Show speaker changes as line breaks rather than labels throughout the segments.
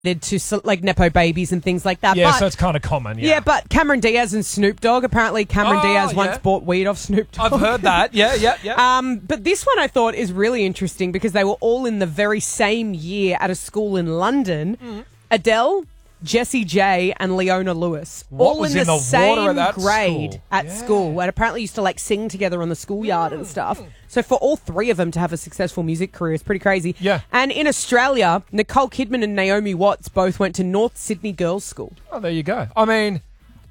to like Nepo babies and things like that.
Yeah,
but,
so it's kind of common.
yeah, but Cameron Diaz and Snoop Dogg, apparently Cameron Diaz once bought weed off Snoop Dogg.
I've heard that. Yeah.
But this one I thought is really interesting because they were all in the very same year at a school in London. Adele, Jessie J and Leona Lewis.
What
all
was
in
in
the
the
same
water at that
grade
school?
at school, and apparently used to like sing together on the schoolyard and stuff. So for all three of them to have a successful music career is pretty crazy.
Yeah.
And in Australia, Nicole Kidman and Naomi Watts both went to North Sydney Girls' School.
Oh, there you go. I mean,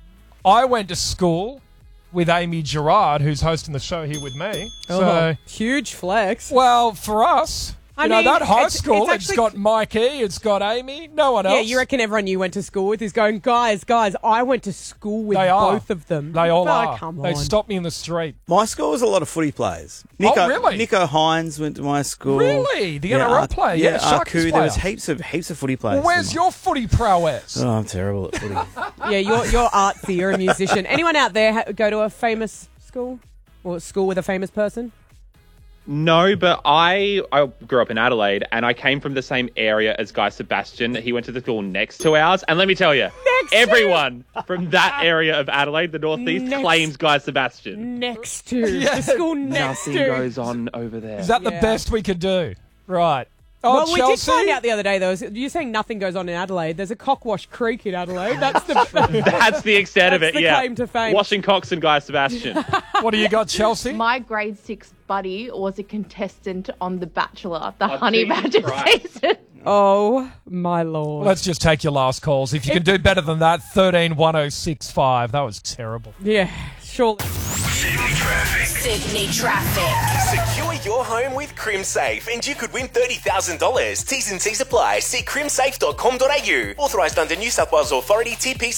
I went to school with Amy Gerard, who's hosting the show here with me. So,
huge flex.
well, for us,
I mean,
that high
it's-
school,
it's
it's
actually-
got Mikey, it's got Amy, no one else.
Yeah, you reckon everyone you went to school with is going, guys, I went to school with
They are.
both of them.
They all
Oh,
are.
Come on.
They stopped me in the street.
My school was a lot of footy players.
Really?
Nico Hines went to my school.
Really? The NRL player? Yeah, Sharkies
Arku, there was
player.
heaps of footy players.
Well, where's your footy prowess?
Oh, I'm terrible at footy.
Yeah, you're artsy. You're a musician. Anyone out there go to a famous school or school with a famous person?
No, but I grew up in Adelaide and I came from the same area as Guy Sebastian. He went to the school next to ours. And let me tell you, everyone from that area of Adelaide, the northeast, claims Guy Sebastian.
Next to the school next
Nothing
to.
goes on over there.
Is that the
Yeah.
best we could do? Right. Oh,
Well,
Chelsea?
we did find out the other day, though. You're saying nothing goes on in Adelaide. There's a Cockwash Creek in Adelaide. That's the
That's the extent of
That's
it,
the
yeah.
claim to fame.
Washing Cox and Guy Sebastian.
What do you got, Chelsea?
My grade 6 buddy was a contestant on The Bachelor, the
Oh,
Honey
Jesus
Badger
Christ.
season.
Oh my lord.
Let's just take your last calls. If you can do better than that, 131065. That was terrible.
Yeah, sure.
Sydney traffic.
Sydney traffic.
Secure your home with CrimSafe and you could win $30,000. T's and C's apply. See crimsafe.com.au. Authorised under New South Wales Authority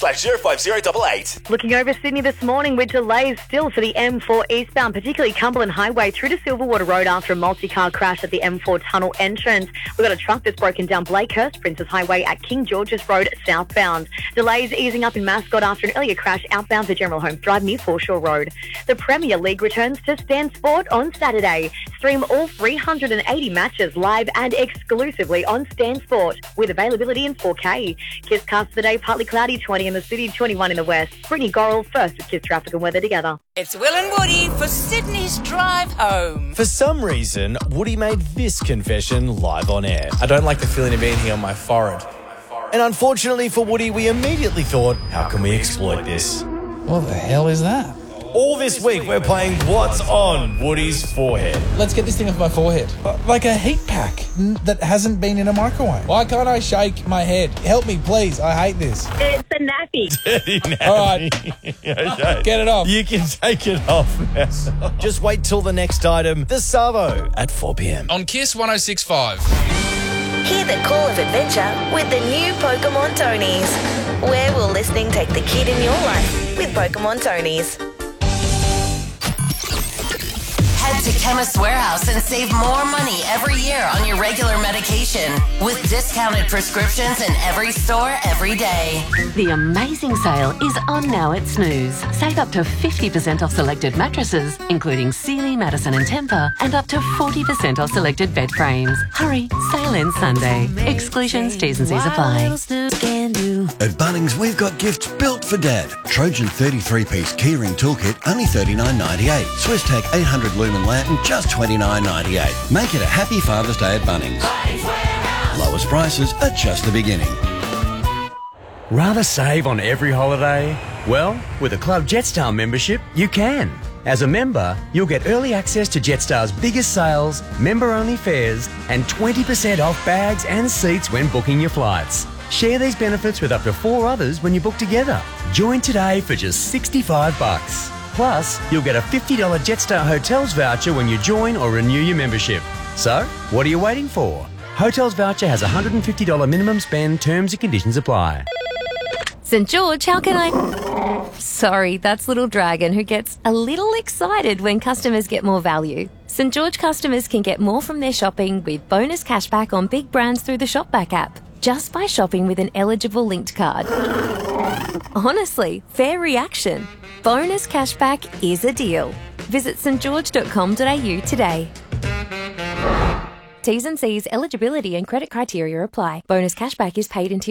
TP/05088.
Looking over Sydney this morning with delays still for the M4 eastbound, particularly Cumberland Highway through to Silverwater Road after a multi-car crash at the M4 tunnel entrance. We've got a truck that's broken down Blakehurst, Princess Highway at King George's Road southbound. Delays easing up in Mascot after an earlier crash outbound to General Holmes Drive near Foreshore Road. The Premier League returns to Stan Sport on Saturday. Stream all 380 matches live and exclusively on Stan Sport with availability in 4K. Kiss Cast of the day, partly cloudy, 20 in the city, 21 in the west. Brittany Gorrell first with Kiss Traffic and Weather together.
It's Will and Woody for Sydney's Drive Home.
For some reason, Woody made this confession live on air. I don't like the feeling of anything on my forehead. And unfortunately for Woody, we immediately thought, how can we exploit this?
What the hell is that?
All this week, we're playing What's on Woody's Forehead.
Let's get this thing off my forehead. Like a heat pack that hasn't been in a microwave. Why can't I shake my head? Help me, please. I hate this.
It's a nappy.
Dirty nappy.
All right.
Okay.
Get it off.
You can take it off now. Just wait till the next item, the Savo, at 4 p.m.
On Kiss 106.5.
Hear the call of adventure with the new Pokemon Tonys. Where will listening take the kid in your life with Pokemon Tonys? Head to Chemist Warehouse and save more money every year on your regular medication with discounted prescriptions in every store every day.
The amazing sale is on now at Snooze. Save up to 50% off selected mattresses, including Sealy, Madison and Tempur, and up to 40% off selected bed frames. Hurry, sale ends Sunday. Exclusions, T's and C's apply.
At Bunnings, we've got gifts built for Dad. Trojan 33-piece keyring toolkit, only $39.98. Swiss Tech 800 lumen lantern, just $29.98. Make it a happy Father's Day at Bunnings. Lowest prices are just the beginning.
Rather save on every holiday? Well, with a Club Jetstar membership, you can. As a member, you'll get early access to Jetstar's biggest sales, member-only fares, and 20% off bags and seats when booking your flights. Share these benefits with up to 4 others when you book together. Join today for just $65. Plus, you'll get a $50 Jetstar Hotels voucher when you join or renew your membership. So, what are you waiting for? Hotels voucher has a $150 minimum spend. Terms and conditions apply.
St. George, how can I... Sorry, that's Little Dragon who gets a little excited when customers get more value. St. George customers can get more from their shopping with bonus cashback on big brands through the Shopback app, just by shopping with an eligible linked card. Honestly, fair reaction. Bonus cashback is a deal. Visit stgeorge.com.au today. T's and C's, eligibility and credit criteria apply. Bonus cashback is paid into